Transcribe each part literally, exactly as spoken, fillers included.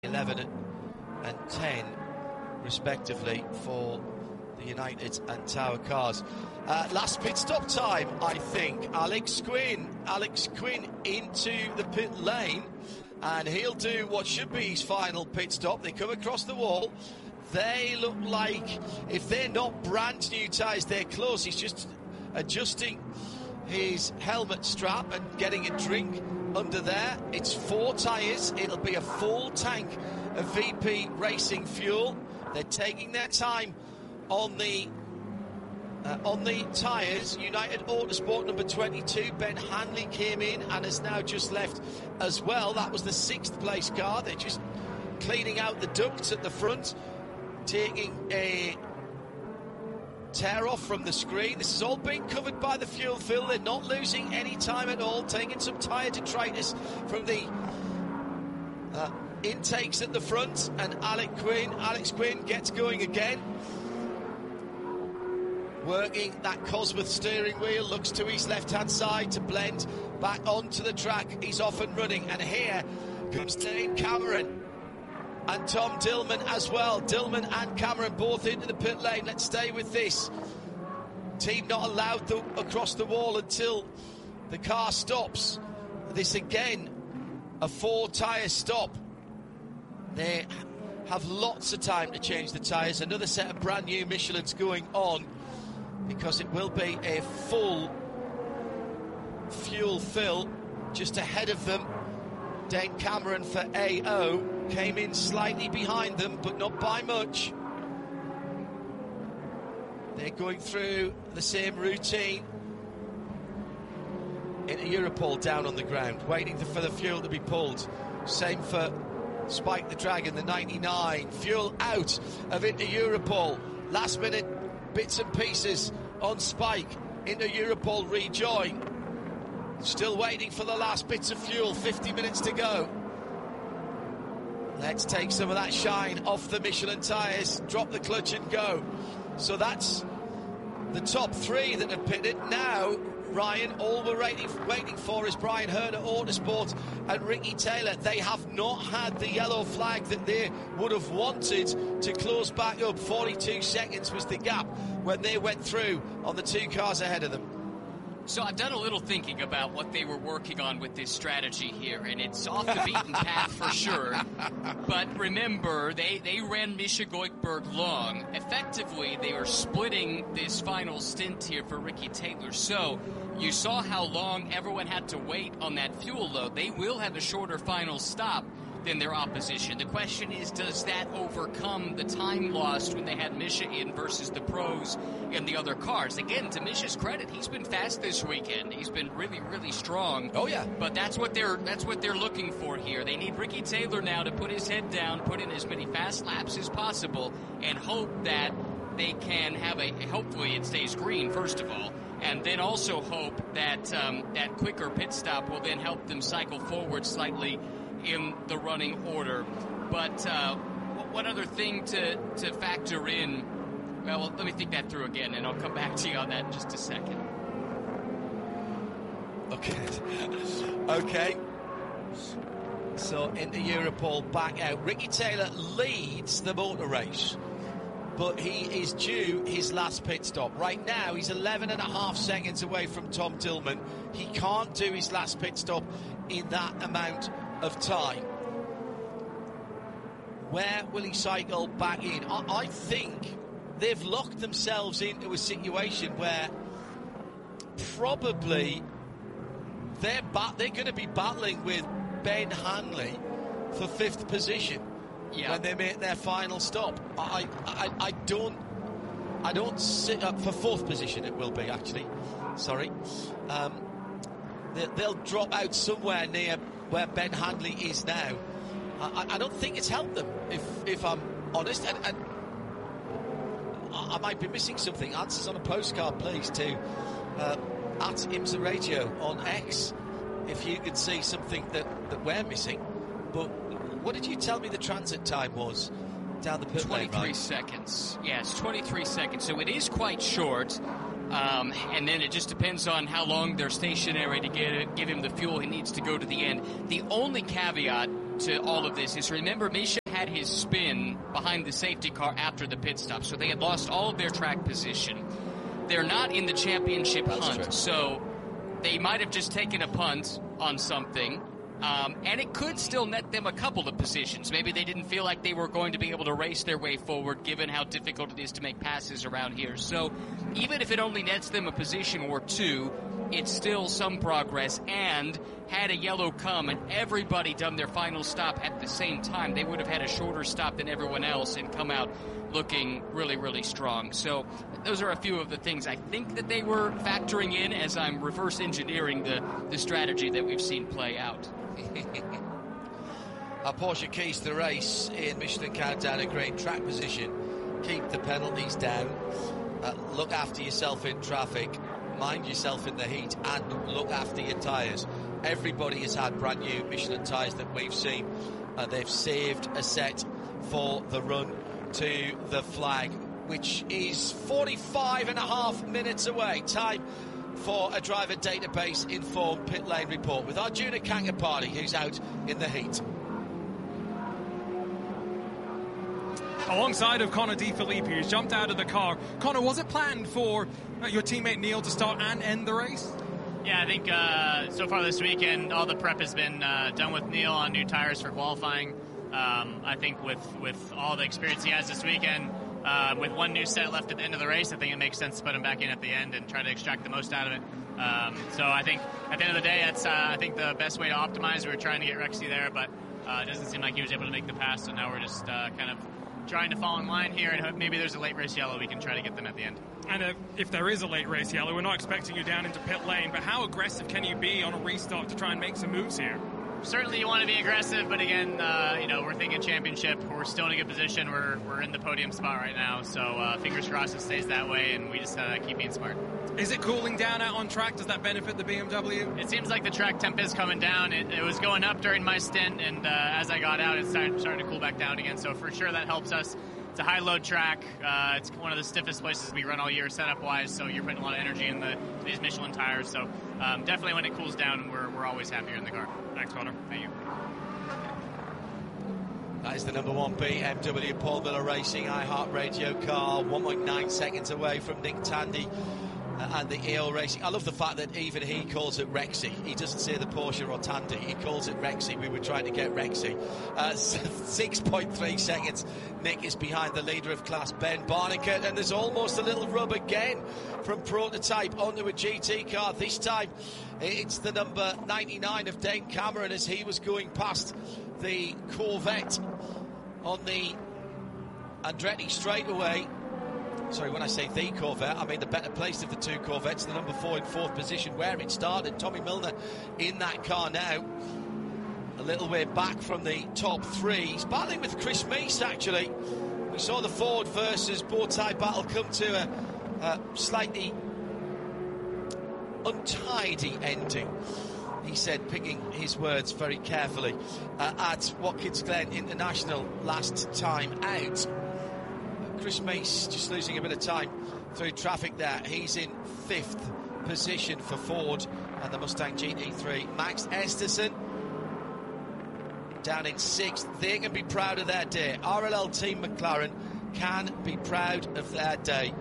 eleven and ten respectively for the United and Tower cars. Uh, last pit stop time, I think. Alex Quinn. Alex Quinn into the pit lane, and he'll do what should be his final pit stop. They come across the wall. They look like, if they're not brand new tyres, they're close. He's just adjusting his helmet strap and getting a drink under there. It's four tyres. It'll be a full tank of V P Racing fuel. They're taking their time on the uh, on the tyres. United Autosport number twenty-two, Ben Hanley, came in and has now just left as well. That was the sixth place car. They're just cleaning out the ducts at the front, taking a tear off from the screen. This is all being covered by the fuel fill. They're not losing any time at all, taking some tyre detritus from the uh, intakes at the front, and Alex Quinn, Alex Quinn gets going again, working that Cosworth steering wheel, looks to his left-hand side to blend back onto the track. He's off and running, and here comes Dane Cameron and Tom Dillman as well. Dillman and Cameron both into the pit lane. Let's stay with this. Team not allowed the, across the wall until the car stops. This again, a four tyre stop. They have lots of time to change the tyres. Another set of brand new Michelins going on, because it will be a full fuel fill just ahead of them. Dane Cameron for A O came in slightly behind them, but not by much. They're going through the same routine. Into Europol down on the ground, waiting for the fuel to be pulled. Same for Spike the Dragon, the ninety-nine. Fuel out of Inter Europol. Last minute bits and pieces on Spike. Inter Europol rejoin. Still waiting for the last bits of fuel. fifty minutes to go. Let's take some of that shine off the Michelin tyres. Drop the clutch and go. So that's the top three that have pitted. Now, Ryan, all we're waiting, waiting for is Brian Herd at Autosport and Ricky Taylor. They have not had the yellow flag that they would have wanted to close back up. forty-two seconds was the gap when they went through on the two cars ahead of them. So I've done a little thinking about what they were working on with this strategy here, and it's off the beaten path for sure. But remember, they, they ran Misha Goikhberg long. Effectively, they were splitting this final stint here for Ricky Taylor. So you saw how long everyone had to wait on that fuel load. They will have a shorter final stop than their opposition. The question is, does that overcome the time lost when they had Misha in versus the pros and the other cars? Again, to Misha's credit, he's been fast this weekend. He's been really, really strong. Oh yeah. But that's what they're that's what they're looking for here. They need Ricky Taylor now to put his head down, put in as many fast laps as possible, and hope that they can have a, hopefully it stays green, first of all, and then also hope that um, that quicker pit stop will then help them cycle forward slightly in the running order. But uh, what other thing to, to factor in? Well, let me think that through again, and I'll come back to you on that in just a second. Okay. Okay. So into Europol, back out. Ricky Taylor leads the motor race, but he is due his last pit stop. Right now, he's eleven and a half seconds away from Tom Dillman. He can't do his last pit stop in that amount of time. Where will he cycle back in? I, I think they've locked themselves into a situation where probably they're ba- they're going to be battling with Ben Hanley for fifth position yeah. when they make their final stop. I I, I don't I don't sit up for fourth position. It will be actually. Sorry, um, they, they'll drop out somewhere near where Ben Hanley is now. I, I don't think it's helped them, if if I'm honest, and, and I, I might be missing something. Answers on a postcard, please, to uh, at IMSA Radio on X, if you could see something that, that we're missing. But what did you tell me the transit time was down the pit lane? twenty-three seconds. Yes, twenty-three seconds. So it is quite short. Um, and then it just depends on how long they're stationary to get it, give him the fuel he needs to go to the end. The only caveat to all of this is, remember, Misha had his spin behind the safety car after the pit stop, so they had lost all of their track position. They're not in the championship That's hunt, true. so they might have just taken a punt on something, um, and it could still net them a couple of positions. Maybe they didn't feel like they were going to be able to race their way forward, given how difficult it is to make passes around here. So even if it only nets them a position or two, it's still some progress. And had a yellow come and everybody done their final stop at the same time, they would have had a shorter stop than everyone else and come out looking really, really strong. So those are a few of the things I think that they were factoring in as I'm reverse engineering the, the strategy that we've seen play out. Our Porsche keys to the race in Michelin Countdown: a great track position. Keep the penalties down. Uh, look after yourself in traffic. Mind yourself in the heat, and look after your tyres. Everybody has had brand new Michelin tyres that we've seen. Uh, they've saved a set for the run to the flag, which is forty-five and a half minutes away. Time for a driver database informed pit lane report with Arjuna Kankapati, who's out in the heat. Alongside of Connor De Filippi, who's jumped out of the car. Connor, was it planned for uh, your teammate Neil to start and end the race? Yeah, I think uh, so far this weekend, all the prep has been uh, done with Neil on new tires for qualifying. Um, I think with, with all the experience he has this weekend, uh, with one new set left at the end of the race, I think it makes sense to put him back in at the end and try to extract the most out of it. Um, so I think at the end of the day, that's uh, I think the best way to optimize. We were trying to get Rexy there, but uh, it doesn't seem like he was able to make the pass, so now we're just uh, kind of trying to fall in line here and hope maybe there's a late race yellow. We can try to get them at the end. And uh, if there is a late race yellow, we're not expecting you down into pit lane, but how aggressive can you be on a restart to try and make some moves here? Certainly you want to be aggressive, but again, uh, you know, we're thinking championship. We're still in a good position. We're we're in the podium spot right now, so uh, fingers crossed it stays that way, and we just uh, keep being smart. Is it cooling down out on track? Does that benefit the B M W? It seems like the track temp is coming down. It, it was going up during my stint, and uh, as I got out, it's starting, starting to cool back down again, so for sure that helps us. It's a high-load track. Uh, it's one of the stiffest places we run all year setup-wise, so you're putting a lot of energy in the these Michelin tires. So um, definitely when it cools down, we're, we're always happier in the car. Thanks, Connor. Thank you. That is the number one B M W Paul Miller Racing iHeartRadio car, one point nine seconds away from Nick Tandy uh, and the E O Racing. I love the fact that even he calls it Rexy. He doesn't say the Porsche or Tandy, he calls it Rexy. We were trying to get Rexy. Uh, six point three seconds. Nick is behind the leader of class, Ben Barnicoat, and there's almost a little rub again from prototype onto a G T car. This time it's the number ninety-nine of Dane Cameron as he was going past the Corvette on the Andretti straightaway. Sorry, when I say the Corvette, I mean the better placed of the two Corvettes, the number four in fourth position where it started. Tommy Milner in that car now, a little way back from the top three. He's battling with Chris Meese, actually. We saw the Ford versus Bowtie battle come to a, a slightly untidy ending, he said, picking his words very carefully, uh, at Watkins Glen International last time out. Chris Meese just losing a bit of time through traffic there. He's in fifth position for Ford and the Mustang G T three. Max Esterson down in sixth. They can be proud of their day. R L L Team McLaren can be proud of their day.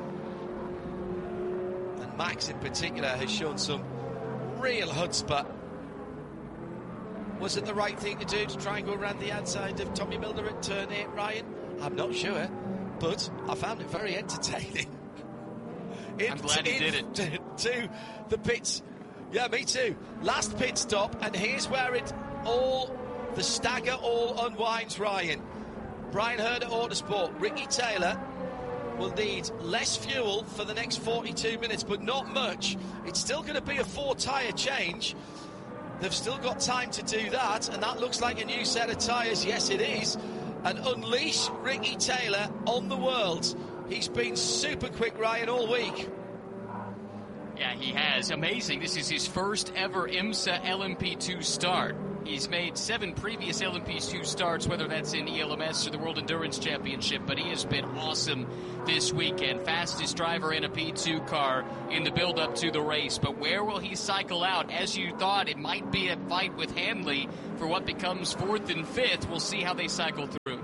And Max in particular has shown some real chutzpah. Was it the right thing to do to try and go around the outside of Tommy Milner at turn eight, Ryan? I'm not sure, but I found it very entertaining. In, I'm glad he in, did it. To the pits. Yeah, me too. Last pit stop, and here's where it all, the stagger all unwinds, Ryan. Brian Herd at Autosport, Ricky Taylor will need less fuel for the next forty-two minutes, but not much. It's still going to be a four-tyre change. They've still got time to do that, and that looks like a new set of tyres. Yes, it is. And unleash Ricky Taylor on the world. He's been super quick, Ryan, all week. Yeah, he has. Amazing. This is his first ever IMSA L M P two start. He's made seven previous L M P two starts, whether that's in E L M S or the World Endurance Championship, but he has been awesome this weekend. Fastest driver in a P two car in the build-up to the race. But where will he cycle out? As you thought, it might be a fight with Hanley for what becomes fourth and fifth. We'll see how they cycle through.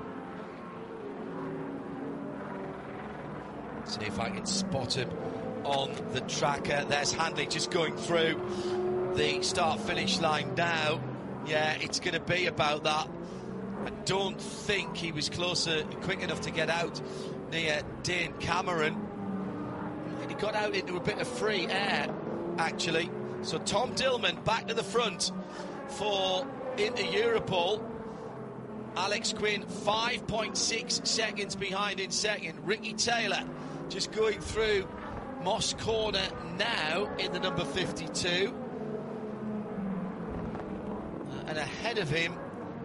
See if I can spot him on the tracker. There's Handley just going through the start-finish line now. Yeah, it's going to be about that. I don't think he was closer, quick enough to get out near Dane Cameron. And he got out into a bit of free air, actually. So Tom Dillman back to the front for into Europol. Alex Quinn five point six seconds behind in second. Ricky Taylor just going through Moss Corner now in the number fifty-two. And ahead of him,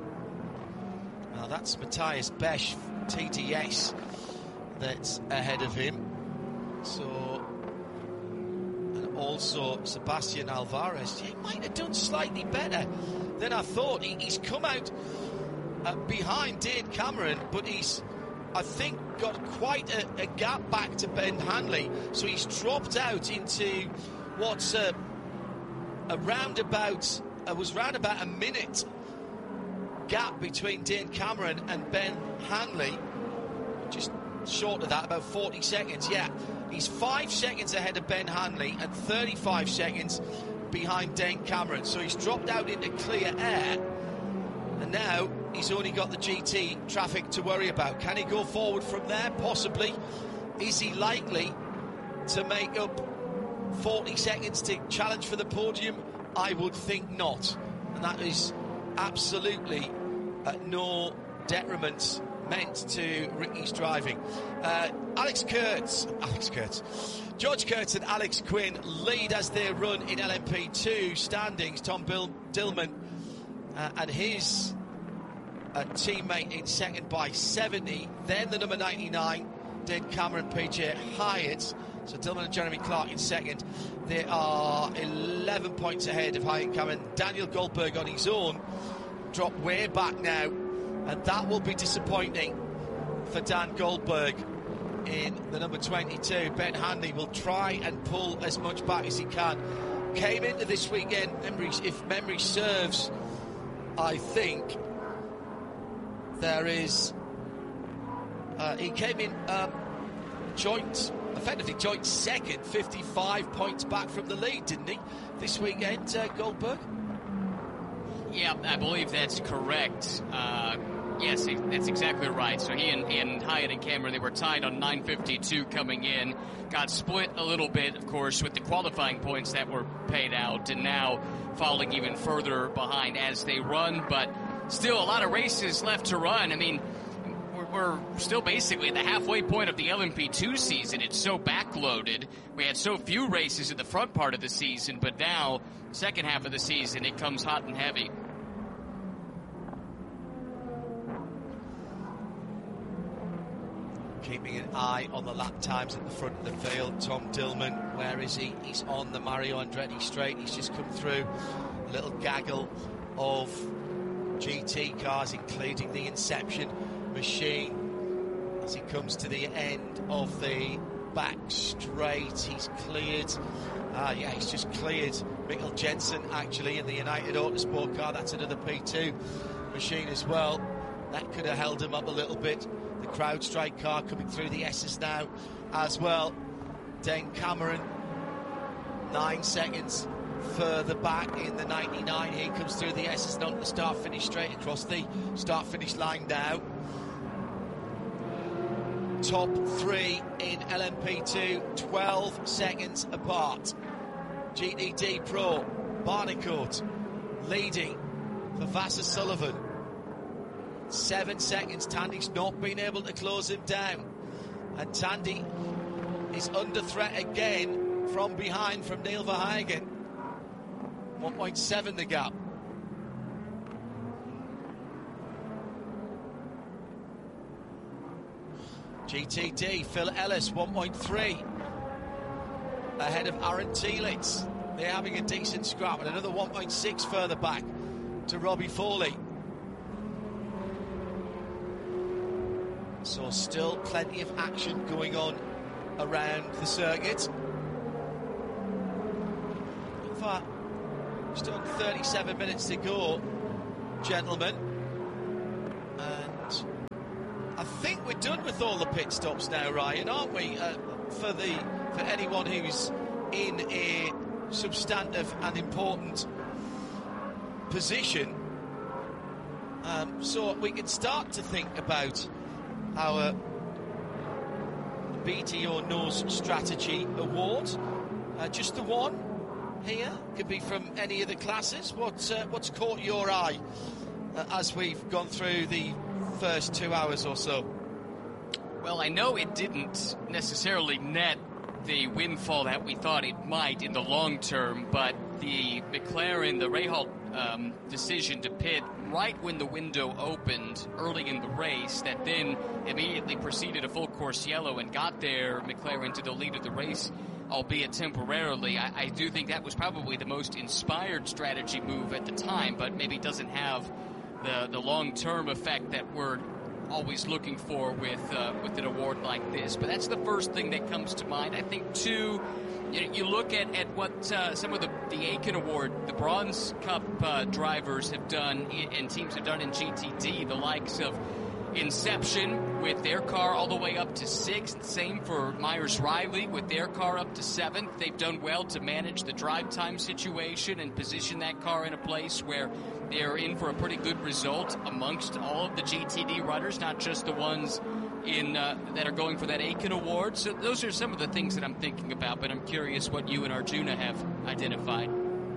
well, that's Matthias Besch, T T S, that's ahead of him. So, and also Sebastian Alvarez. He might have done slightly better than I thought. He, he's come out uh, behind Dane Cameron, but he's, I think, got quite a, a gap back to Ben Hanley. So he's dropped out into what's a, a roundabout. It was round about a minute gap between Dane Cameron and Ben Hanley. Just short of that, about forty seconds. Yeah, he's five seconds ahead of Ben Hanley and thirty-five seconds behind Dane Cameron. So he's dropped out into clear air. And now he's only got the G T traffic to worry about. Can he go forward from there? Possibly. Is he likely to make up forty seconds to challenge for the podium? I would think not, and that is absolutely uh, no detriment meant to Ricky's driving. Uh, Alex Kurtz, Alex Kurtz, George Kurtz and Alex Quinn lead as they run in L M P two standings. Tom Bill, Dillman uh, and his uh, teammate in second by seventy. Then the number ninety-nine, Dane Cameron, P J Hyatt. So Dillman and Jeremy Clark in second. They are eleven points ahead of Hyatt Cameron. Daniel Goldberg on his own dropped way back now, and that will be disappointing for Dan Goldberg in the number twenty-two. Ben Hanley will try and pull as much back as he can. Came into this weekend, if memory serves, I think there is uh, he came in um, joint effectively joint second, fifty-five points back from the lead, didn't he, this weekend, uh, Goldberg? Yeah, I believe that's correct. Uh, yes, that's exactly right. So he and, and Hyatt and Cameron, they were tied on nine fifty-two coming in. Got split a little bit, of course, with the qualifying points that were paid out, and now falling even further behind as they run. But still a lot of races left to run. I mean, we're still basically at the halfway point of the L M P two season. It's so backloaded. We had so few races in the front part of the season, but now, second half of the season, it comes hot and heavy. Keeping an eye on the lap times at the front of the field. Tom Dillman, where is he? He's on the Mario Andretti straight. He's just come through a little gaggle of G T cars, including the Inception machine. As he comes to the end of the back straight, he's cleared. Uh, yeah, he's just cleared Mikkel Jensen, actually, in the United Autosport car. That's another P two machine as well. That could have held him up a little bit. The CrowdStrike car coming through the S's now as well. Dane Cameron, nine seconds further back in the ninety-nine. He comes through the S's, not the start-finish, straight across the start-finish line now. Top three in L M P two, twelve seconds apart. G T D Pro, Barnicoat leading for Vasser Sullivan. Seven seconds. Tandy's not been able to close him down. And Tandy is under threat again from behind from Neil Verhagen. one point seven the gap. G T D, Phil Ellis, one point three. Ahead of Aaron Telitz. They're having a decent scrap. And another one point six further back. to Robbie Foley. So still plenty of action going on around the circuit. In fact, just on thirty-seven minutes to go, gentlemen. And I think we're done with all the pit stops now, Ryan, aren't we? Uh, for the for anyone who's in a substantive and important position. Um, so we can start to think about our B T O Knows Strategy Award. Uh, just the one here, could be from any of the classes. What's, uh, what's caught your eye uh, as we've gone through the first two hours or so? Well, I know it didn't necessarily net the windfall that we thought it might in the long term, but the McLaren, the Rahal um, decision to pit right when the window opened early in the race, that then immediately preceded a full course yellow and got their McLaren to the lead of the race, albeit temporarily. I, I do think that was probably the most inspired strategy move at the time, but maybe doesn't have the, the long-term effect that we're always looking for with uh, with an award like this. But that's the first thing that comes to mind. I think, too, you, you look at, at what uh, some of the, the Aiken Award, the Bronze Cup uh, drivers have done and teams have done in G T D, the likes of Inception with their car all the way up to sixth. Same for Myers-Riley with their car up to seventh. They've done well to manage the drive time situation and position that car in a place where they're in for a pretty good result amongst all of the G T D runners, not just the ones in uh, that are going for that Aiken Award. So those are some of the things that I'm thinking about, but I'm curious what you and Arjuna have identified.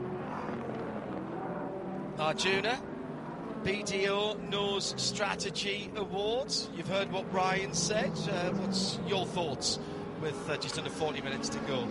Arjuna, B T O Knows Strategy Awards. You've heard what Ryan said. Uh, what's your thoughts with uh, just under forty minutes to go?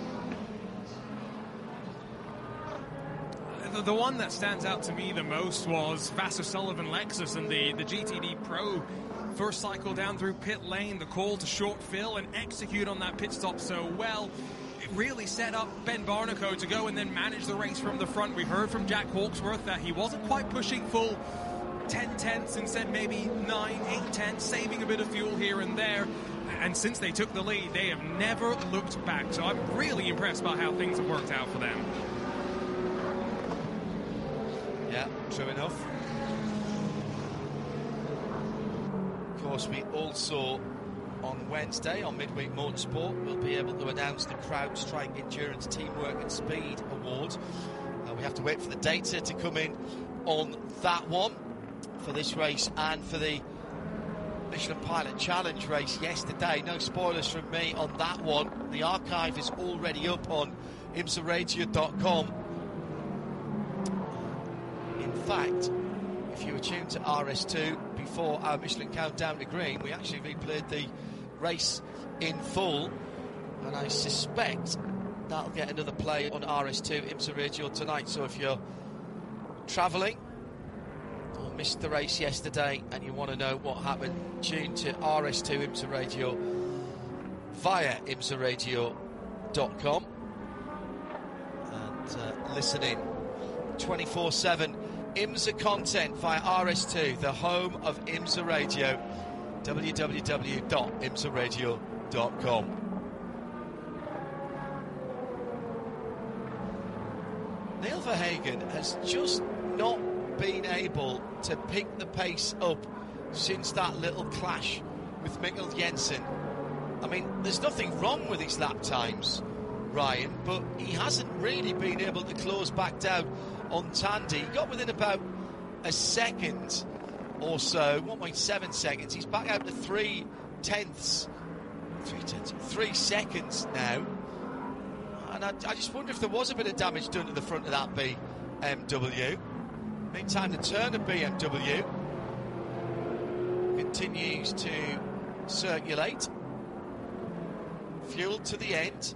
The, the one that stands out to me the most was Vassar Sullivan Lexus and the, the G T D Pro. First cycle down through pit lane, the call to short fill and execute on that pit stop so well. It really set up Ben Barnicoat to go and then manage the race from the front. We heard from Jack Hawksworth that he wasn't quite pushing full ten tenths, instead maybe nine, eight tenths, saving a bit of fuel here and there. And since they took the lead, they have never looked back. So I'm really impressed by how things have worked out for them. Yeah, true enough. Of course, we also, on Wednesday, on Midweek Motorsport, we'll be able to announce the CrowdStrike Endurance Teamwork and Speed Award. Uh, we have to wait for the data to come in on that one for this race and for the Michelin Pilot Challenge race yesterday. No spoilers from me on that one. The archive is already up on imsa radio dot com. In fact, if you were tuned to R S two before our Michelin Countdown to Green, we actually replayed the race in full, and I suspect that'll get another play on R S two IMSA Radio tonight. So if you're travelling or missed the race yesterday and you want to know what happened, tune to R S two IMSA Radio via imsa radio dot com and uh, listen in. twenty-four seven IMSA content via R S two, the home of IMSA Radio, w w w dot imsa radio dot com. Neil Verhagen has just not been able to pick the pace up since that little clash with Mikkel Jensen. I mean, there's nothing wrong with his lap times, Ryan, but he hasn't really been able to close back down on Tandy. He got within about a second or so, one point seven seconds. He's back out to three tenths, three tenths, three seconds now. And I, I just wonder if there was a bit of damage done to the front of that B M W. Meantime, the Turner B M W continues to circulate. Fuel to the end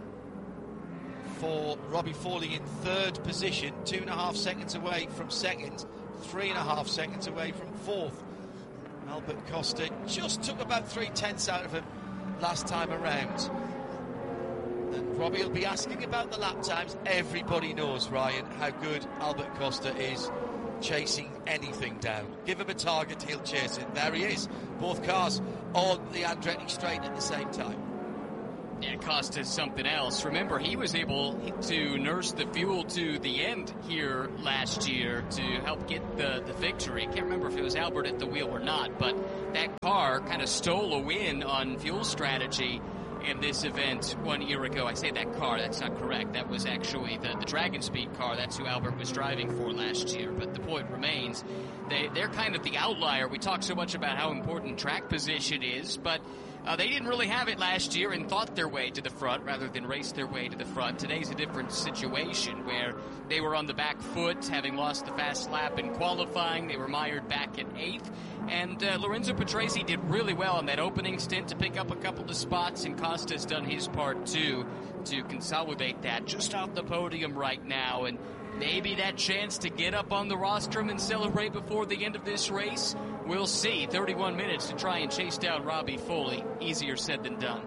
for Robbie Foley in third position, two and a half seconds away from second, three and a half seconds away from fourth. Albert Costa just took about three tenths out of him last time around. And Robbie will be asking about the lap times. Everybody knows, Ryan, how good Albert Costa is chasing anything down. Give him a target, he'll chase it. There he is. Both cars on the Andretti straight at the same time. Yeah, Costa's something else. Remember, he was able to nurse the fuel to the end here last year to help get the, the victory. Can't remember if it was Albert at the wheel or not, but that car kind of stole a win on fuel strategy in this event one year ago. I say that car, that's not correct. That was actually the, the Dragon Speed car. That's who Albert was driving for last year. But the point remains, they, they're kind of the outlier. We talk so much about how important track position is, but Uh, they didn't really have it last year and thought their way to the front rather than race their way to the front. Today's a different situation where they were on the back foot, having lost the fast lap in qualifying. They were mired back in eighth. And uh, Lorenzo Patrese did really well on that opening stint to pick up a couple of spots, and Costa's done his part too to consolidate that just off the podium right now. And maybe that chance to get up on the rostrum and celebrate before the end of this race. We'll see. thirty-one minutes to try and chase down Robbie Foley. Easier said than done.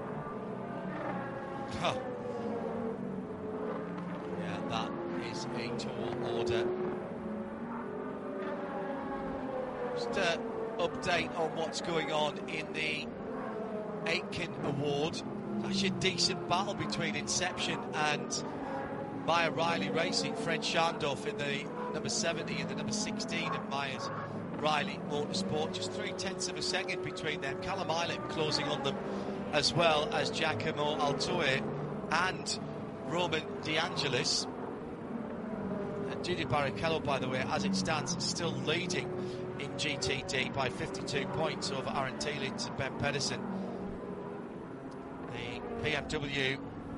Huh. Yeah, that is a tall order. Just an update on what's going on in the Aitken Award. Actually a decent battle between Inception and Meyer Riley Racing. Fred Schandorf in the number seventy and the number sixteen of Myers Riley Motorsport. Just three tenths of a second between them. Callum Eilert closing on them, as well as Giacomo Altoe and Roman De Angelis. And Judy Barrichello, by the way, as it stands, still leading in G T D by fifty-two points over Aaron Thielitz and Ben Pedersen. The B M W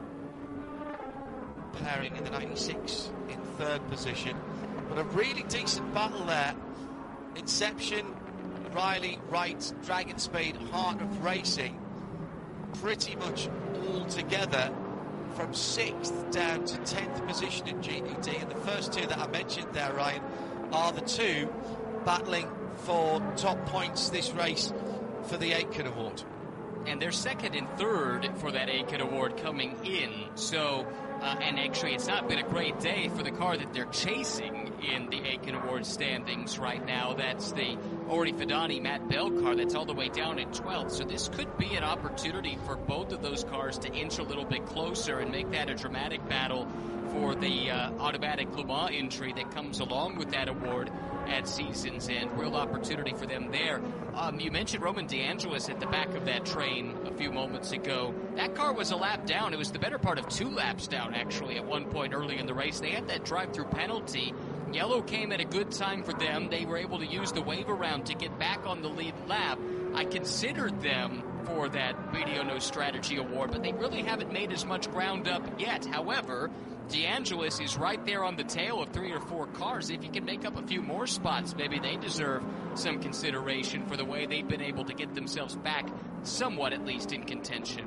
pairing in the ninety-six in third position. But a really decent battle there. Inception, Riley, Wright, Dragon Speed, Heart of Racing, pretty much all together from sixth down to tenth position in G T D. And the first two that I mentioned there, Ryan, are the two battling for top points this race for the Aitken Award. And they're second and third for that Aitken Award coming in. So, uh, and actually it's not been a great day for the car that they're chasing in the Aitken Award standings right now. That's the Ori Fidani Matt Bell car that's all the way down at twelfth. So this could be an opportunity for both of those cars to inch a little bit closer and make that a dramatic battle for the uh, automatic Le Mans entry that comes along with that award at season's end. Real opportunity for them there. Um, you mentioned Roman De Angelis at the back of that train a few moments ago. That car was a lap down. It was the better part of two laps down, actually, at one point early in the race. They had that drive-through penalty. Yellow came at a good time for them. They were able to use the wave around to get back on the lead lap. I considered them for that B D O No Strategy Award, but they really haven't made as much ground up yet. However, De Angelis is right there on the tail of three or four cars. If you can make up a few more spots, maybe they deserve some consideration for the way they've been able to get themselves back somewhat, at least, in contention.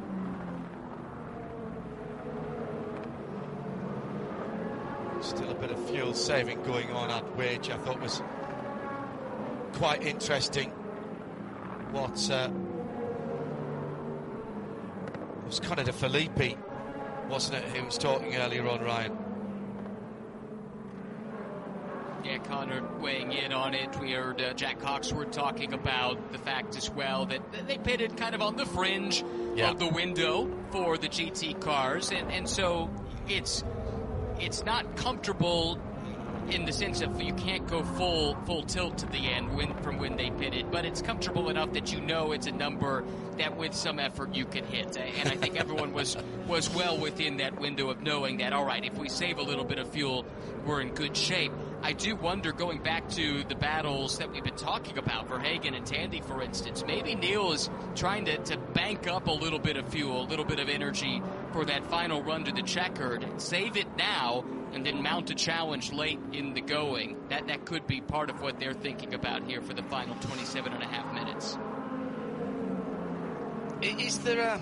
Still a bit of fuel saving going on at Wedge. I thought was quite interesting. What uh, was Connor De Filippi, wasn't it, who was talking earlier on, Ryan? Yeah, Connor weighing in on it. We heard uh, Jack Hawksworth talking about the fact as well that they pitted kind of on the fringe yeah. of the window for the G T cars, and, and so it's it's not comfortable in the sense of you can't go full full tilt to the end when, from when they pitted, but it's comfortable enough that you know it's a number that with some effort you can hit. And I think everyone was was well within that window of knowing that, all right, if we save a little bit of fuel, we're in good shape. I do wonder, going back to the battles that we've been talking about, Verhagen and Tandy, for instance, maybe Neil is trying to, to bank up a little bit of fuel, a little bit of energy for that final run to the checkered. Save it now and then mount a challenge late in the going. That that could be part of what they're thinking about here for the final twenty-seven and a half minutes. Is there a...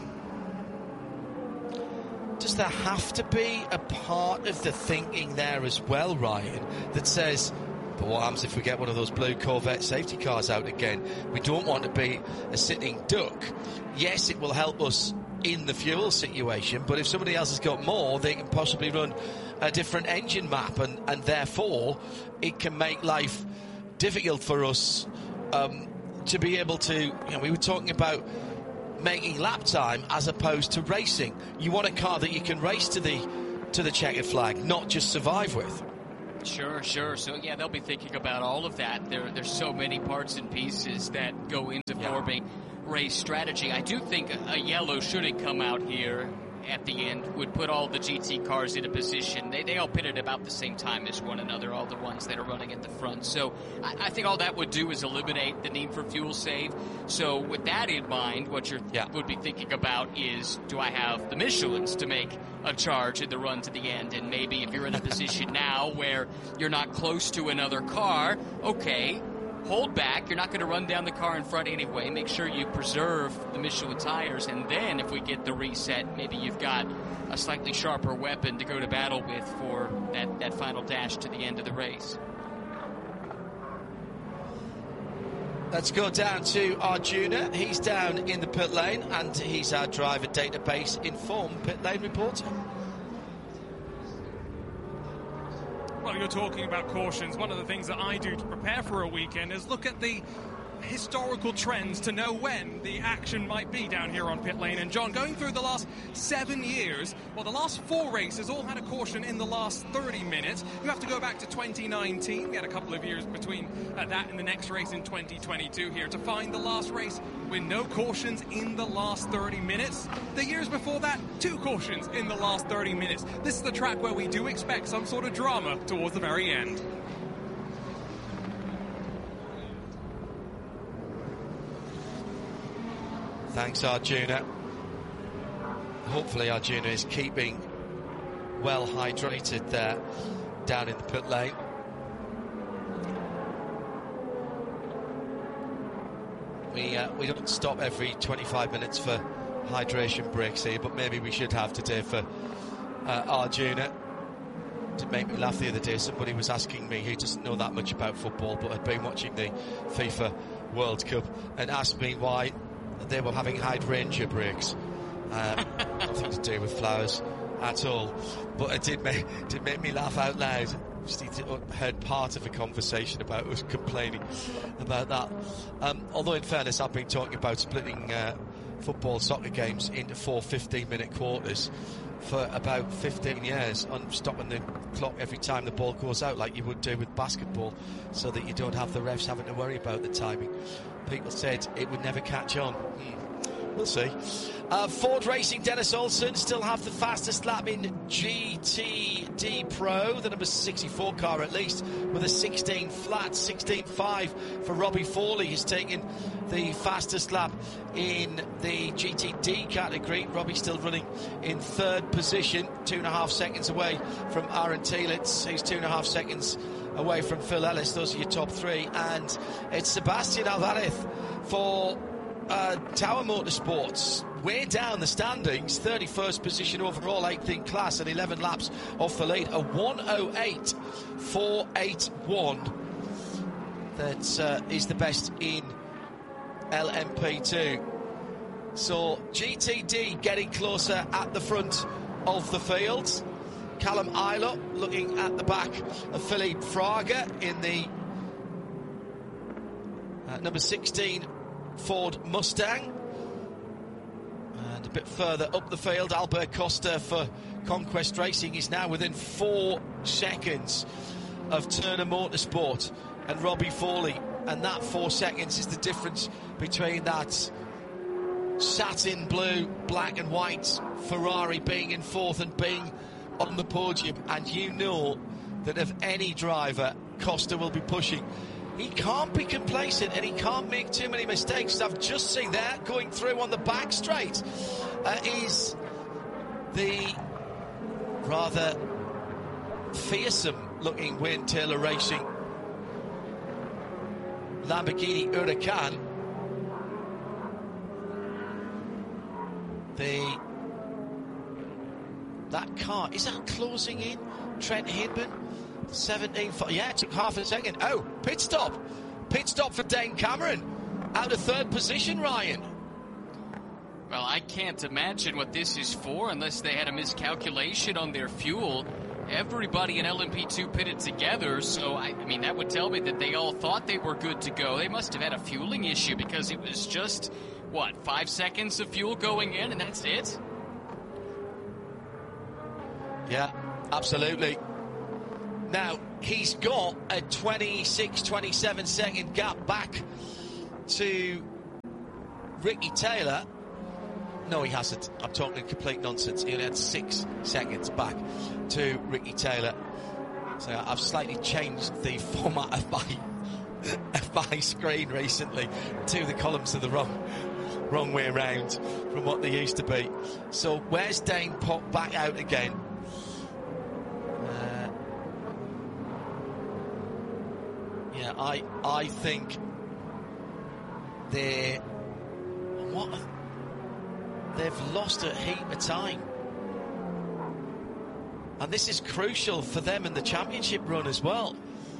Does there have to be a part of the thinking there as well, Ryan, that says, but what happens if we get one of those blue Corvette safety cars out again? We don't want to be a sitting duck. Yes, it will help us in the fuel situation, but if somebody else has got more, they can possibly run a different engine map, and, and therefore it can make life difficult for us um, to be able to, you know, we were talking about making lap time as opposed to racing. You want a car that you can race to the to the checkered flag, not just survive with. Sure, sure. So, yeah, they'll be thinking about all of that. There, there's so many parts and pieces that go into yeah. forming race strategy. I do think a, a yellow shouldn't come out here at the end, would put all the G T cars in a position. They, they all pitted about the same time as one another, all the ones that are running at the front. So I, I think all that would do is eliminate the need for fuel save. So with that in mind, what you yeah. would be thinking about is, do I have the Michelins to make a charge in the run to the end? And maybe if you're in a position now where you're not close to another car, okay, hold back. You're not going to run down the car in front anyway. Make sure you preserve the Michelin tires, and then if we get the reset, maybe you've got a slightly sharper weapon to go to battle with for that, that final dash to the end of the race. Let's go down to Arjuna. He's down in the pit lane, and he's our driver database informed pit lane reporter. Well, you're talking about cautions. One of the things that I do to prepare for a weekend is look at the historical trends to know when the action might be down here on pit lane. And John, going through the last seven years, well, the last four races all had a caution in the last thirty minutes. You have to go back to twenty nineteen. We had a couple of years between uh, that and the next race in twenty twenty-two here to find the last race with no cautions in the last thirty minutes. The years before that, two cautions in the last thirty minutes. This is the track where we do expect some sort of drama towards the very end. Thanks, Arjuna. Hopefully Arjuna is keeping well hydrated there down in the pit lane. We uh, we don't stop every twenty-five minutes for hydration breaks here, but maybe we should have today for uh, Arjuna. It made me laugh the other day. Somebody was asking me, who doesn't know that much about football but had been watching the FIFA World Cup, and asked me why they were having hydrangea breaks. Um, nothing to do with flowers at all, but it did make, did make me laugh out loud. Just heard part of a conversation about us complaining about that. Um, although in fairness, I've been talking about splitting uh, football soccer games into four fifteen minute quarters for about fifteen years, on stopping the clock every time the ball goes out, like you would do with basketball, so that you don't have the refs having to worry about the timing. People said it would never catch on. Hmm. We'll see. Uh, Ford Racing, Dennis Olsen still have the fastest lap in G T D Pro, the number sixty-four car at least, with a sixteen flat, sixteen five for Robbie Fawley. He's taken the fastest lap in the G T D category. Robbie still running in third position, two and a half seconds away from Aaron Telitz, who's two and a half seconds away from Phil Ellis. Those are your top three. And it's Sebastian Alvarez for uh, Tower Motorsports. Way down the standings, thirty-first position overall, eighth in class, and eleven laps off the lead. A one oh eight four eighty-one. That uh, is the best in L M P two. So G T D getting closer at the front of the field. Callum Ilott looking at the back of Philippe Fraga in the uh, number sixteen Ford Mustang. And a bit further up the field, Albert Costa for Conquest Racing is now within four seconds of Turner Motorsport and Robbie Fawley. And that four seconds is the difference between that satin blue, black and white Ferrari being in fourth and being on the podium. And you know that if any driver, Costa will be pushing. He can't be complacent and he can't make too many mistakes. I've just seen that going through on the back straight uh, is the rather fearsome looking Wayne Taylor Racing Lamborghini Huracan. The that car, is that closing in? Trent Hindman, seventeen, yeah, it took half a second. Oh, pit stop. Pit stop for Dane Cameron. Out of third position, Ryan. Well, I can't imagine what this is for unless they had a miscalculation on their fuel. everybody in L M P two pitted together, so I, I mean that would tell me that they all thought they were good to go. They must have had a fueling issue because it was just, what, five seconds of fuel going in and that's it? Yeah, absolutely. Now, he's got a twenty-six, twenty-seven second gap back to Ricky Taylor. No, he hasn't. I'm talking complete nonsense. He only had six seconds back to Ricky Taylor. So I've slightly changed the format of my of my screen recently to the columns of the wrong wrong way around from what they used to be. So where's Dane popped back out again? Uh, yeah, I I think they're what. They've lost a heap of time. And this is crucial for them in the championship run as well.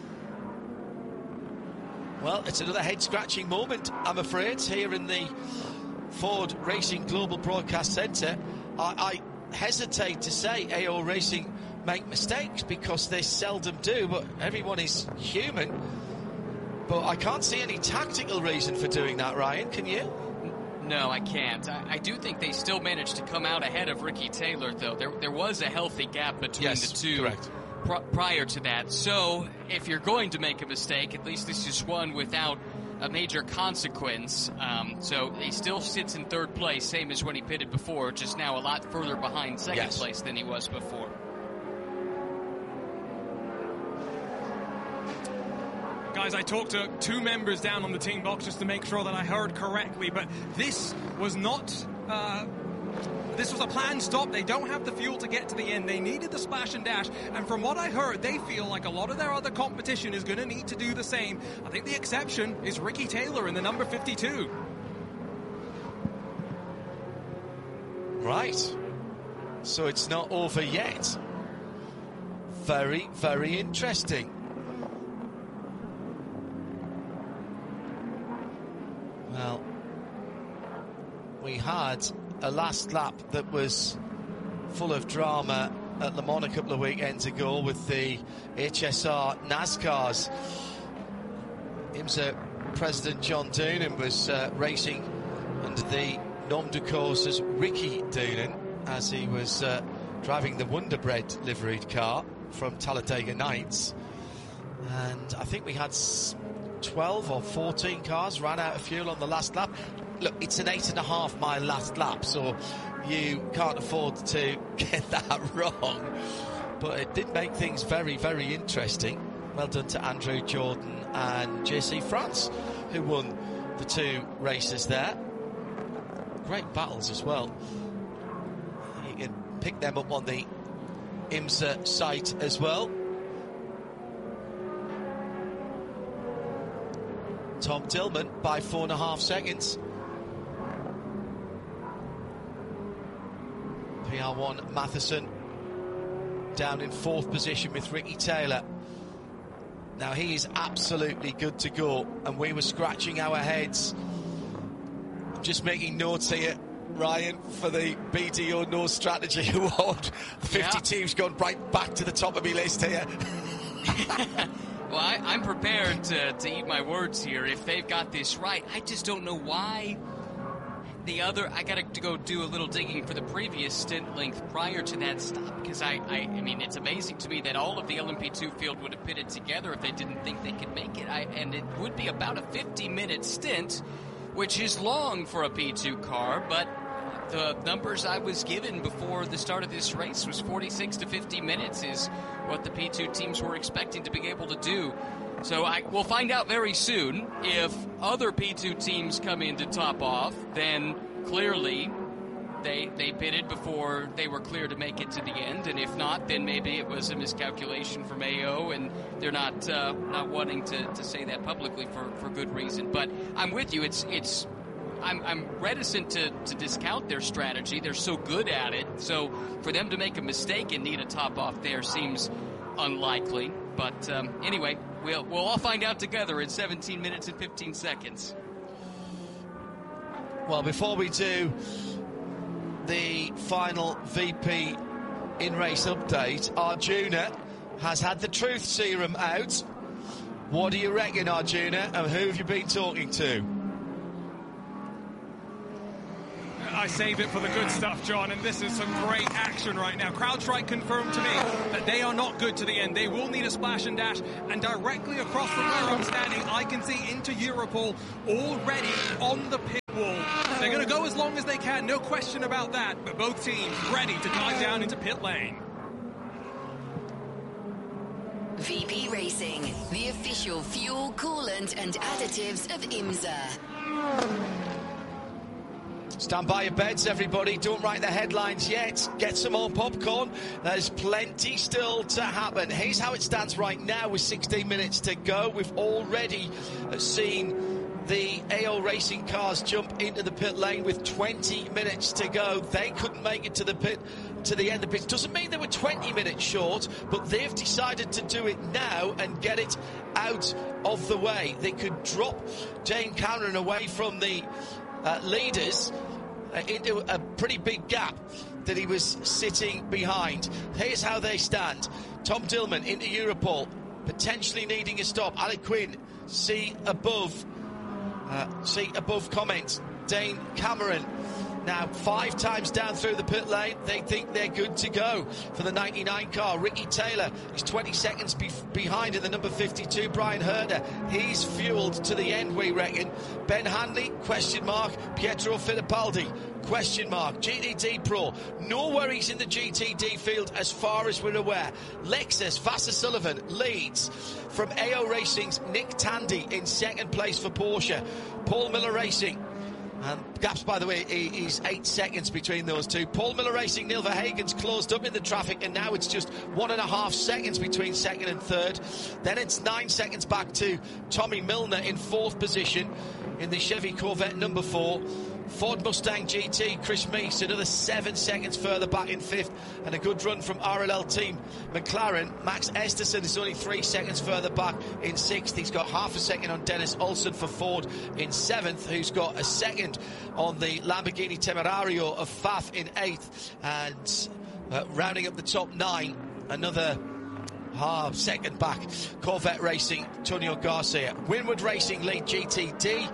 Well, it's another head-scratching moment, I'm afraid, here in the Ford Racing Global Broadcast Centre. I, I hesitate to say A O Racing make mistakes because they seldom do, but everyone is human. But I can't see any tactical reason for doing that, Ryan, can you? No, I can't. I, I do think they still managed to come out ahead of Ricky Taylor, though. There, there was a healthy gap between yes, the two pr prior to that. So, if you're going to make a mistake, at least this is one without a major consequence. Um, so, he still sits in third place, same as when he pitted before, just now a lot further behind second yes. place than he was before. Guys, I talked to two members down on the team box just to make sure that I heard correctly, but this was not, uh, this was a planned stop. They don't have the fuel to get to the end. They needed the splash and dash, and from what I heard, they feel like a lot of their other competition is going to need to do the same. I think the exception is Ricky Taylor in the number fifty-two. Right. So it's not over yet. Very, very interesting. Well, we had a last lap that was full of drama at Le Mans a couple of weekends ago with the H S R NASCARs. IMSA President John Doonan was uh, racing under the nom de course as Ricky Doonan as he was uh, driving the Wonder Bread liveried car from Talladega Nights. And I think we had twelve or fourteen cars ran out of fuel on the last lap. Look, it's an eight and a half mile last lap, so you can't afford to get that wrong. But it did make things very, very interesting. Well done to Andrew Jordan and J C France, who won the two races there. Great battles as well. You can pick them up on the IMSA site as well. Tom Tillman by four and a half seconds. P R one Matheson down in fourth position with Ricky Taylor. Now he is absolutely good to go, and we were scratching our heads. I'm just making notes here, Ryan, for the B D O No Strategy Award. The fifty-two's yeah. gone right back to the top of my list here. Well, I, I'm prepared to, to eat my words here if they've got this right. I just don't know why the other... I got to go do a little digging for the previous stint length prior to that stop, because I, I, I mean, it's amazing to me that all of the L M P two field would have pitted together if they didn't think they could make it. I, and it would be about a fifty-minute stint, which is long for a P two car, but the numbers I was given before the start of this race was forty-six to fifty minutes is what the P two teams were expecting to be able to do. So I, we'll find out very soon. If other P two teams come in to top off, then clearly they they pitted before they were clear to make it to the end, and if not, then maybe it was a miscalculation from A O, and they're not uh, not wanting to, to say that publicly for, for good reason. But I'm with you. It's it's I'm, I'm reticent to, to discount their strategy. They're so good at it. So for them to make a mistake and need a top off there seems unlikely. But um, anyway, we'll we'll all find out together in seventeen minutes and fifteen seconds. Well, before we do the final V P in-race update. Arjuna has had the truth serum out. What do you reckon, Arjuna, and who have you been talking to? I save it for the good stuff, John, and this is some great action right now. CrowdStrike confirmed to me that they are not good to the end. They will need a splash and dash, and directly across from where I'm standing, I can see into Europol already on the pit wall. They're going to go as long as they can, no question about that, but both teams ready to dive down into pit lane. V P Racing, the official fuel, coolant and additives of IMSA. Stand by your beds, everybody. Don't write the headlines yet. Get some more popcorn. There's plenty still to happen. Here's how it stands right now with sixteen minutes to go. We've already seen the A O Racing cars jump into the pit lane with twenty minutes to go. They couldn't make it to the pit, to the end of the pit. Doesn't mean they were twenty minutes short, but they've decided to do it now and get it out of the way. They could drop Dane Cameron away from the uh, leaders uh, into a pretty big gap that he was sitting behind. Here's how they stand. Tom Dillman into Europol, potentially needing a stop. Alec Quinn, see above Uh, see above comments. Dane Cameron now five times down through the pit lane. They think they're good to go for the ninety-nine car. Ricky Taylor is twenty seconds be behind in the number fifty-two, Brian Herder. He's fueled to the end, we reckon. Ben Hanley, question mark. Pietro Fittipaldi, question mark. G T D Pro, no worries in the G T D field as far as we're aware. Lexus, Vasser Sullivan leads from A O Racing's Nick Tandy in second place for Porsche. Paul Miller Racing, and gaps, by the way, is eight seconds between those two. Paul Miller Racing, Neil Verhagen's closed up in the traffic, and now it's just one and a half seconds between second and third. Then it's nine seconds back to Tommy Milner in fourth position in the Chevy Corvette number four. Ford Mustang G T, Chris Meese, another seven seconds further back in fifth, and a good run from R L L team McLaren. Max Esterson is only three seconds further back in sixth. He's got half a second on Dennis Olsen for Ford in seventh, who's got a second on the Lamborghini Temerario of Faf in eighth, and uh, rounding up the top nine, another half second back, Corvette Racing, Antonio Garcia. Winward Racing lead G T D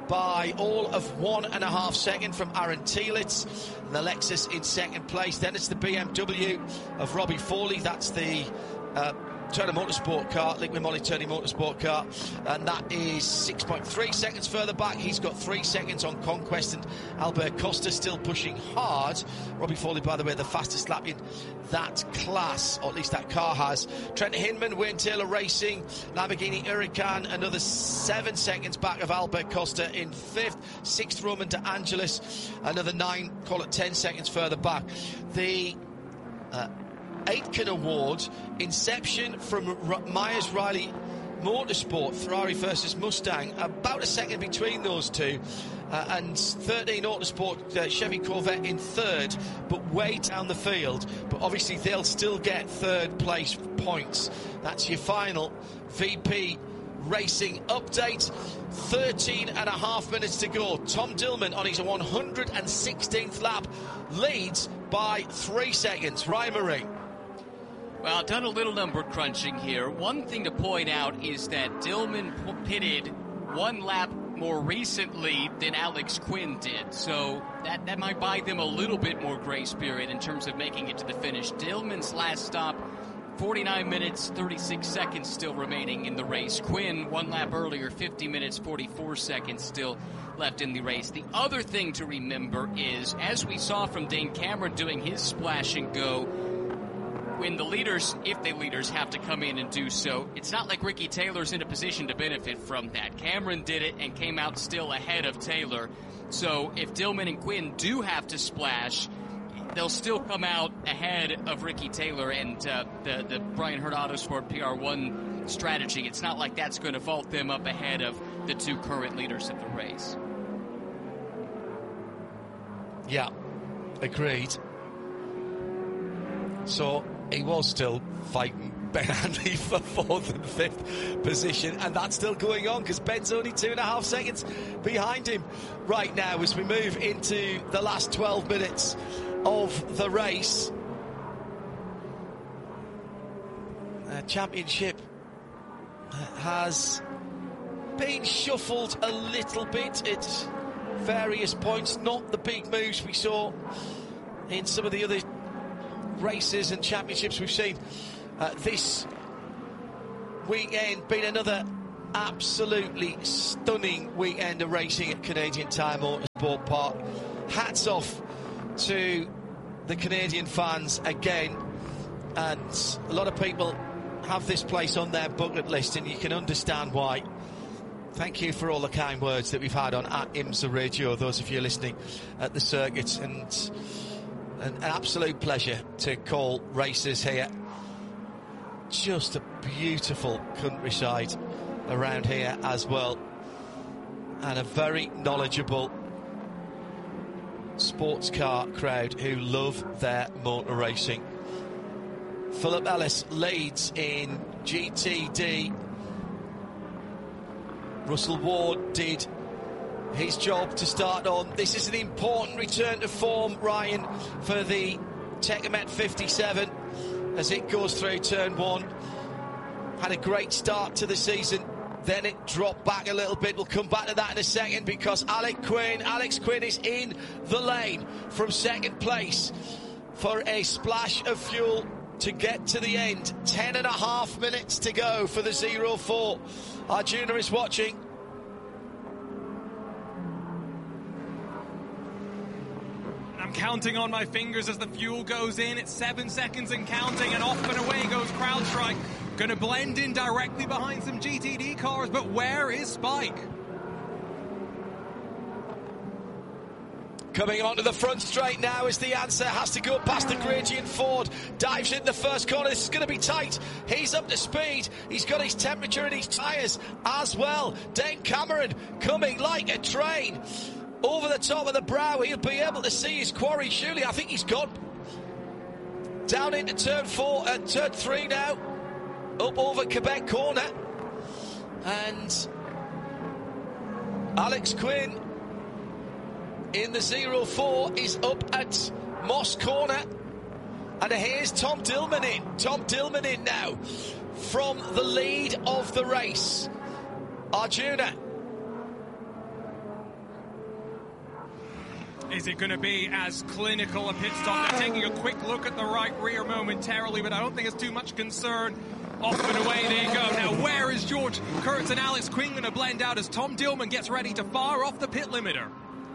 by all of one and a half second from Aaron Tielitz. And the Lexus in second place. Then it's the B M W of Robbie Foley. That's the uh, Turner Motorsport car, Liquid Moly Turner Motorsport car, and that is six point three seconds further back. He's got three seconds on Conquest, and Albert Costa still pushing hard. Robbie Foley, by the way, the fastest lap in that class, or at least that car has. Trent Hinman, Wayne Taylor Racing, Lamborghini Huracan, another seven seconds back of Albert Costa in fifth. Sixth, Roman De Angelis, another nine, call it ten seconds further back. The uh, Aitken Award, Inception from R Myers Riley Motorsport, Ferrari versus Mustang, about a second between those two, uh, and thirteen Autosport uh, Chevy Corvette in third, but way down the field. But obviously they'll still get third place points. That's your final V P Racing update. thirteen and a half minutes to go. Tom Dillman on his one hundred sixteenth lap leads by three seconds. Ryan Marie. Well, done a little number crunching here. One thing to point out is that Dillman pitted one lap more recently than Alex Quinn did. So that, that might buy them a little bit more grace period in terms of making it to the finish. Dillman's last stop, forty-nine minutes, thirty-six seconds still remaining in the race. Quinn, one lap earlier, fifty minutes, forty-four seconds still left in the race. The other thing to remember is, as we saw from Dane Cameron doing his splash and go, when the leaders, if the leaders have to come in and do so, it's not like Ricky Taylor's in a position to benefit from that. Cameron did it and came out still ahead of Taylor. So if Dillman and Quinn do have to splash, they'll still come out ahead of Ricky Taylor and uh, the, the Brian Hurd Autosport P R one strategy. It's not like that's going to vault them up ahead of the two current leaders of the race. Yeah, agreed. So he was still fighting Ben Hanley for fourth and fifth position, and that's still going on because Ben's only two and a half seconds behind him right now as we move into the last twelve minutes of the race. uh, championship has been shuffled a little bit at various points. Not the big moves we saw in some of the other races and championships we've seen uh, this weekend. Been another absolutely stunning weekend of racing at Canadian Tire Motorsport Park. Hats off to the Canadian fans again, and a lot of people have this place on their bucket list, and you can understand why. Thank you for all the kind words that we've had on at IMSA Radio, those of you listening at the circuits, and an, an absolute pleasure to call races here. Just a beautiful countryside around here as well, and a very knowledgeable sports car crowd who love their motor racing. Philip Ellis leads in G T D. Russell Ward did his job to start on. This is an important return to form, Ryan, for the Tecamet fifty-seven as it goes through turn one. Had a great start to the season, then it dropped back a little bit. We'll come back to that in a second, because Alex Quinn, Alex Quinn is in the lane from second place for a splash of fuel to get to the end. Ten and a half minutes to go for the zero four. Arjuna is watching. I'm counting on my fingers as the fuel goes in. It's seven seconds and counting, and off and away goes CrowdStrike. Going to blend in directly behind some G T D cars, but where is Spike? Coming onto the front straight now is the answer. Has to go past the gradient. Ford dives in the first corner. This is going to be tight. He's up to speed. He's got his temperature in his tyres as well. Dane Cameron coming like a train over the top of the brow. He'll be able to see his quarry. Surely, I think he's gone down into turn four and uh, turn three now. Up over Quebec corner. And Alex Quinn in the zero four is up at Moss corner. And here's Tom Dillman in. Tom Dillman in now from the lead of the race. Arjuna. Is it going to be as clinical a pit stop? They're taking a quick look at the right rear momentarily, but I don't think it's too much concern. Off and away they go. Now, where is George Kurtz and Alex Quinn going to blend out as Tom Dillman gets ready to fire off the pit limiter?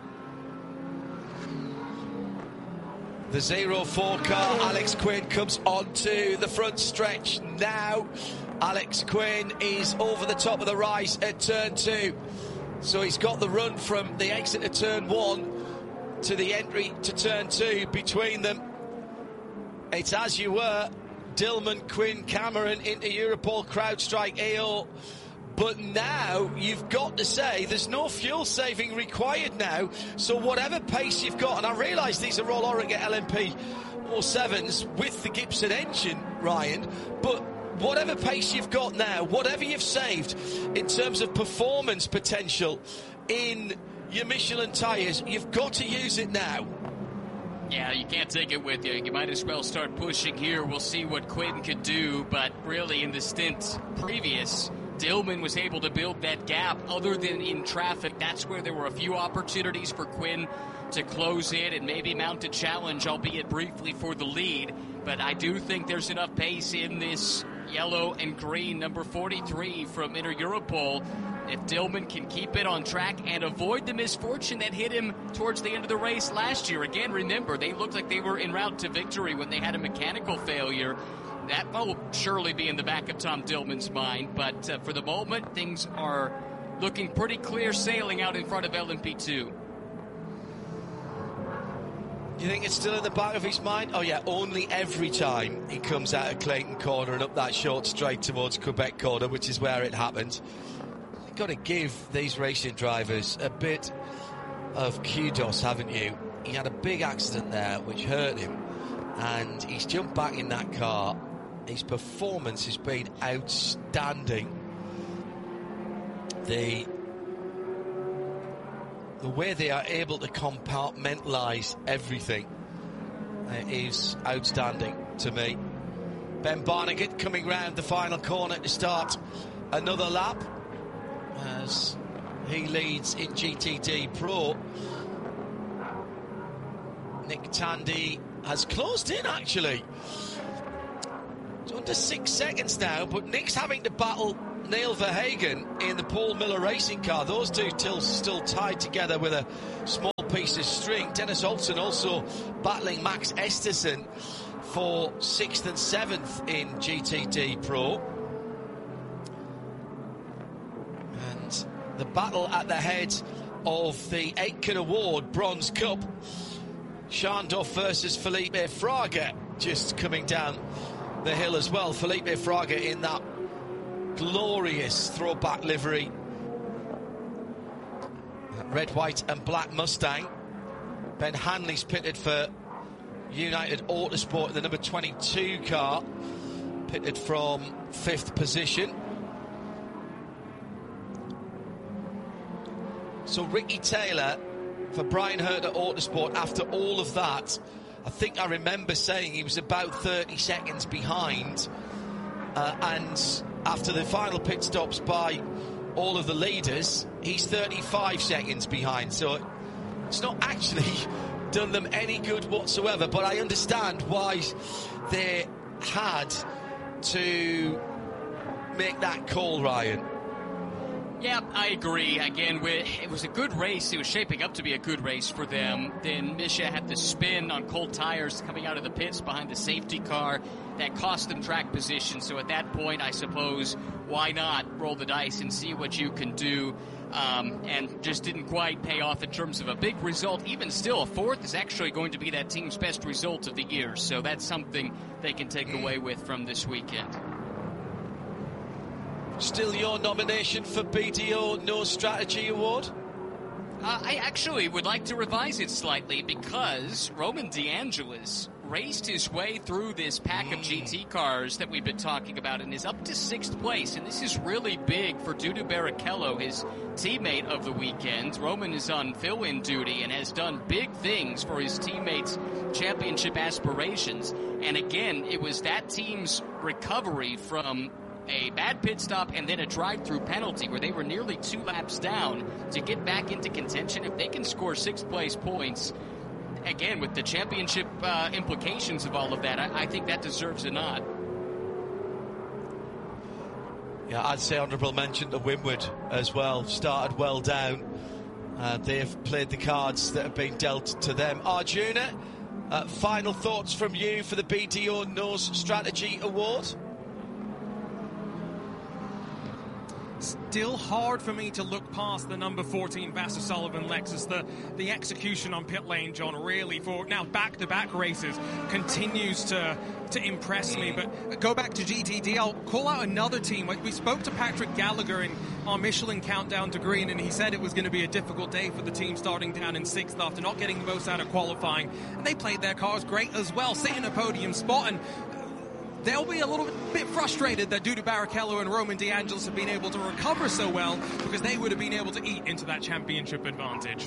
The zero four car, Alex Quinn, comes onto the front stretch now. Alex Quinn is over the top of the rise at turn two. So he's got the run from the exit of turn one to the entry to turn two between them. It's as you were. Dillman, Quinn, Cameron into Europol, CrowdStrike, A O. But now you've got to say there's no fuel saving required now. So whatever pace you've got, and I realise these are all Oregon L M P oh sevens with the Gibson engine, Ryan, but whatever pace you've got now, whatever you've saved in terms of performance potential in your Michelin tyres, you've got to use it now. Yeah, you can't take it with you. You might as well start pushing here. We'll see what Quinn could do, but really in the stint previous, Dillman was able to build that gap. Other than in traffic, that's where there were a few opportunities for Quinn to close it and maybe mount a challenge, albeit briefly, for the lead. But I do think there's enough pace in this yellow and green number forty-three from Inter Europol. If Dillman can keep it on track and avoid the misfortune that hit him towards the end of the race last year. Again, remember, they looked like they were en route to victory when they had a mechanical failure. That will surely be in the back of Tom Dillman's mind. But uh, for the moment, things are looking pretty clear sailing out in front of L M P two. You think it's still in the back of his mind? Oh, yeah, only every time he comes out of Clayton corner and up that short straight towards Quebec corner, which is where it happened. You've got to give these racing drivers a bit of kudos, haven't you? He had a big accident there which hurt him, and he's jumped back in that car. His performance has been outstanding. The the way they are able to compartmentalise everything uh, is outstanding to me. Ben Barnegat coming round the final corner to start another lap as he leads in G T D Pro. Nick Tandy has closed in, actually. It's under six seconds now, but Nick's having to battle Neil Verhagen in the Paul Miller racing car. Those two still, still tied together with a small piece of string. Dennis Olsen also battling Max Esterson for sixth and seventh in G T D Pro. And the battle at the head of the Aitken Award Bronze Cup. Schandorf versus Felipe Fraga just coming down the hill as well. Felipe Fraga in that glorious throwback livery, red, white and black Mustang. Ben Hanley's pitted for United Autosport in the number twenty-two car, pitted from fifth position. So Ricky Taylor for Brian Herter Autosport, after all of that, I think I remember saying he was about thirty seconds behind, uh, and after the final pit stops by all of the leaders, he's thirty-five seconds behind. So it's not actually done them any good whatsoever, but I understand why they had to make that call, Ryan. Yeah, I agree. Again, it was a good race. It was shaping up to be a good race for them. Then Misha had the spin on cold tires coming out of the pits behind the safety car. That cost them track position. So at that point, I suppose, why not roll the dice and see what you can do? Um, and just didn't quite pay off in terms of a big result. Even still, a fourth is actually going to be that team's best result of the year. So that's something they can take away with from this weekend. Still your nomination for B D O No Strategy Award? Uh, I actually would like to revise it slightly because Roman DeAngelis raced his way through this pack of G T cars that we've been talking about and is up to sixth place. And this is really big for Dudu Barrichello, his teammate of the weekend. Roman is on fill-in duty and has done big things for his teammates' championship aspirations. And again, it was that team's recovery from a bad pit stop and then a drive-through penalty where they were nearly two laps down to get back into contention. If they can score sixth place points, again, with the championship uh, implications of all of that, I, I think that deserves a nod. Yeah, I'd say honourable mention to Winward as well. Started well down. Uh, they've played the cards that have been dealt to them. Arjuna, uh, final thoughts from you for the B D O Nose Strategy Award? Still hard for me to look past the number fourteen Vassar Sullivan Lexus. The the execution on pit lane, John, really for now back-to-back races continues to to impress me. But go back to G T D. I'll call out another team. We spoke to Patrick Gallagher in our Michelin Countdown to Green, and he said it was going to be a difficult day for the team starting down in sixth after not getting the most out of qualifying. And they played their cars great as well, sitting in a podium spot. And they'll be a little bit frustrated that Dudu Barrichello and Roman DeAngelis have been able to recover so well, because they would have been able to eat into that championship advantage.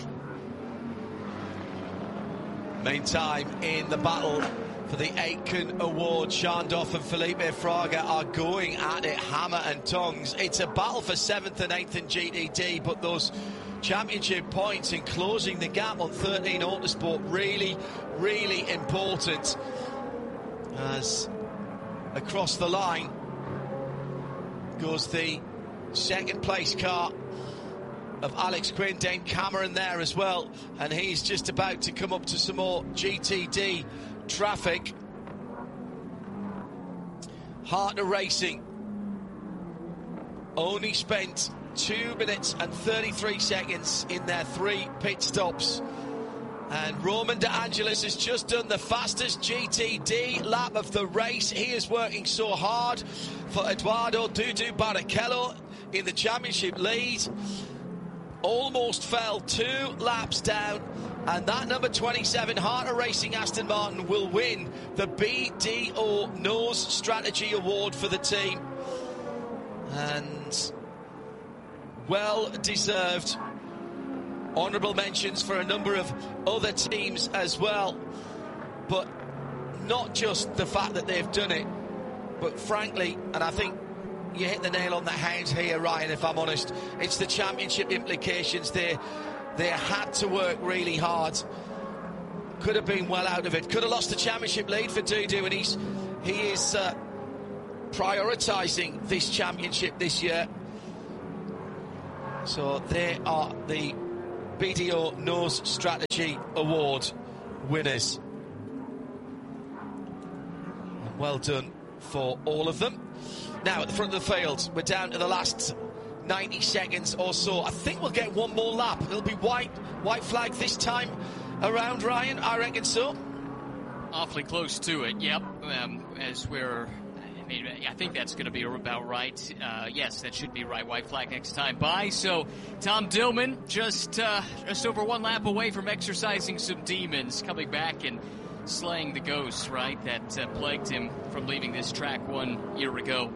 Main time in the battle for the Aitken Award. Schandorf and Felipe Fraga are going at it hammer and tongs. It's a battle for seventh and eighth in G T D, but those championship points and closing the gap on thirteen Autosport really, really important. As across the line goes the second place car of Alex Quinn. Dane Cameron there as well, and he's just about to come up to some more G T D traffic. Harter Racing only spent two minutes and thirty-three seconds in their three pit stops. And Roman DeAngelis has just done the fastest G T D lap of the race. He is working so hard for Eduardo Dudu Barrichello in the championship lead. Almost fell two laps down. And that number twenty-seven Harter Racing Aston Martin will win the B D O Nose Strategy Award for the team. And well deserved. Honourable mentions for a number of other teams as well, but not just the fact that they've done it, but frankly, and I think you hit the nail on the head here, Ryan, if I'm honest, it's the championship implications. They, they had to work really hard. Could have been well out of it. Could have lost the championship lead for Doudou, and he's, he is uh, prioritising this championship this year. So they are the B D O Nose Strategy Award winners. And well done for all of them. Now at the front of the field, we're down to the last ninety seconds or so. I think we'll get one more lap. It'll be white, white flag this time around, Ryan. I reckon so. Awfully close to it, yep. Um, as we're... I mean, I think that's going to be about right. Uh, yes, that should be right. White flag next time by. So Tom Dillman just uh, just over one lap away from exercising some demons, coming back and slaying the ghosts, right, that uh, plagued him from leaving this track one year ago.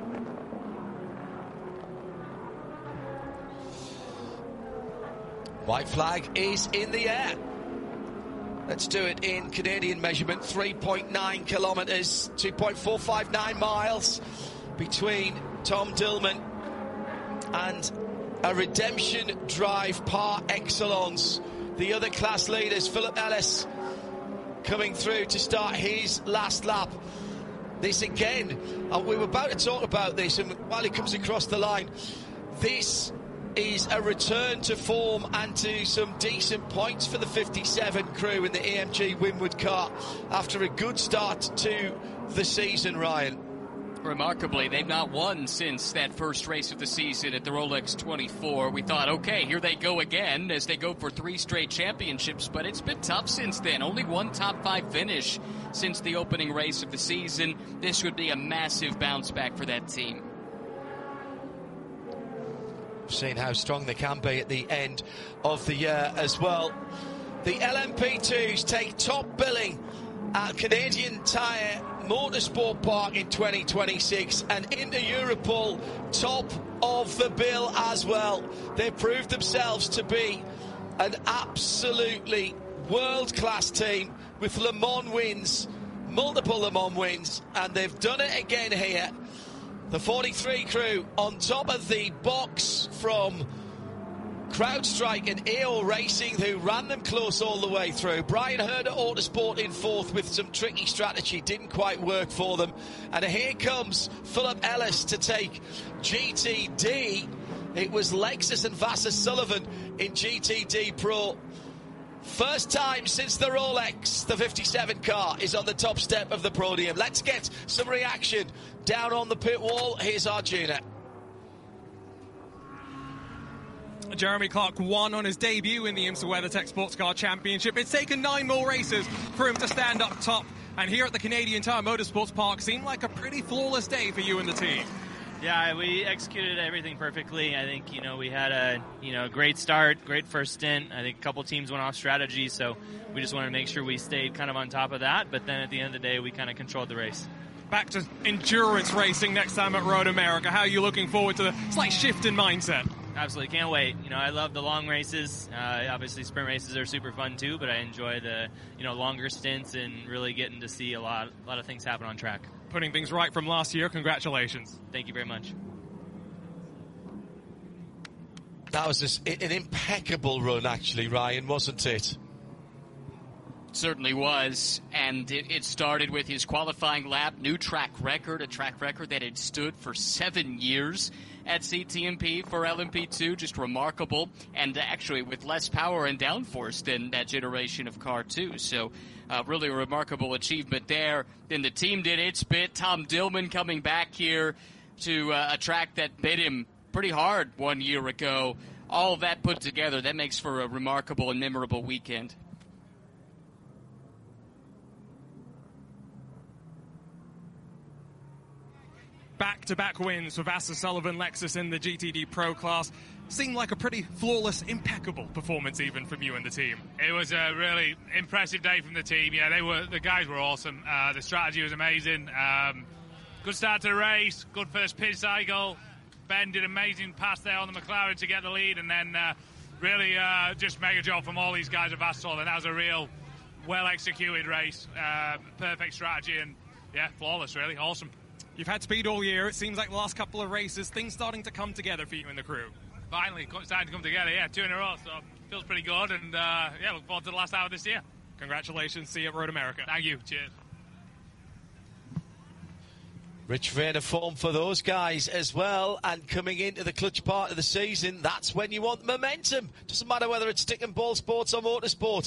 White flag is in the air. Let's do it in Canadian measurement. three point nine kilometres, two point four five nine miles between Tom Dillman and a redemption drive par excellence. The other class leaders, Philip Ellis, coming through to start his last lap. This again, uh, we were about to talk about this, and while he comes across the line, this is a return to form and to some decent points for the fifty-seven crew in the A M G Winward car after a good start to the season, Ryan. Remarkably, they've not won since that first race of the season at the Rolex twenty-four. We thought, okay, here they go again as they go for three straight championships, but it's been tough since then. Only one top five finish since the opening race of the season. This would be a massive bounce back for that team. Seeing how strong they can be at the end of the year as well. The L M P twos take top billing at Canadian Tire Motorsport Park in twenty twenty-six, and into Europol top of the bill as well. They proved themselves to be an absolutely world-class team with Le Mans wins, multiple Le Mans wins, and they've done it again here. The forty-three crew on top of the box from CrowdStrike and A O Racing, who ran them close all the way through. Brian Herder Autosport in fourth with some tricky strategy, didn't quite work for them. And here comes Philip Ellis to take G T D. It was Lexus and Vasser Sullivan in G T D Pro. First time since the Rolex, the fifty-seven car is on the top step of the podium. Let's get some reaction down on the pit wall. Here's Arjuna. Jeremy Clark won on his debut in the IMSA WeatherTech Sports Car Championship. It's taken nine more races for him to stand up top. And here at the Canadian Tire Motorsports Park, seemed like a pretty flawless day for you and the team. Yeah, we executed everything perfectly. I think, you know, we had a, you know, great start, great first stint. I think a couple teams went off strategy, so we just wanted to make sure we stayed kind of on top of that. But then at the end of the day, we kind of controlled the race. Back to endurance racing next time at Road America. How are you looking forward to the slight shift in mindset? Absolutely, can't wait. You know, I love the long races. Uh, obviously, sprint races are super fun too, but I enjoy the, you know, longer stints and really getting to see a lot, a lot of things happen on track. Putting things right from last year. Congratulations. Thank you very much. That was just an impeccable run, actually, Ryan, wasn't it? Certainly was, and it, it started with his qualifying lap, new track record, a track record that had stood for seven years at C T M P for L M P two, just remarkable, and actually with less power and downforce than that generation of car two, so uh, really a remarkable achievement there. Then the team did its bit, Tom Dillman coming back here to uh, a track that bit him pretty hard one year ago. All of that put together, that makes for a remarkable and memorable weekend. Back-to-back wins for Vasser Sullivan Lexus in the G T D Pro class. Seemed like a pretty flawless, impeccable performance even from you and the team. It was a really impressive day from the team. Yeah, they were the guys were awesome. Uh, the strategy was amazing. Um, good start to the race, good first pit cycle. Ben did an amazing pass there on the McLaren to get the lead, and then uh, really uh, just mega job from all these guys at Vasser Sullivan. That was a real well-executed race, uh, perfect strategy, and yeah, flawless, really awesome. You've had speed all year. It seems like the last couple of races, things starting to come together for you and the crew. Finally, starting to come together, yeah, two in a row, so feels pretty good, and uh, yeah, look forward to the last hour this year. Congratulations, see you at Road America. Thank you, cheers. Rich vein of form for those guys as well, and coming into the clutch part of the season, that's when you want momentum. Doesn't matter whether it's stick and ball sports or motorsport.